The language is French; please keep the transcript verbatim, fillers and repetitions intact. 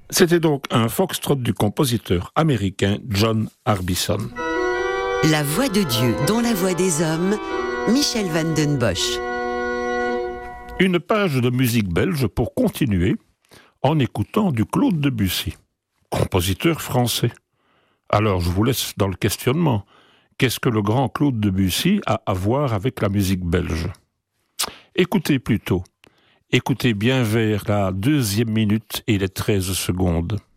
C'était donc un foxtrot du compositeur américain John Harbison. La voix de Dieu dans la voix des hommes, Michel Van Den Bosch. Une page de musique belge pour continuer en écoutant du Claude Debussy, compositeur français. Alors je vous laisse dans le questionnement. Qu'est-ce que le grand Claude Debussy a à voir avec la musique belge ? Écoutez plutôt. Écoutez bien vers la deuxième minute et les treize secondes.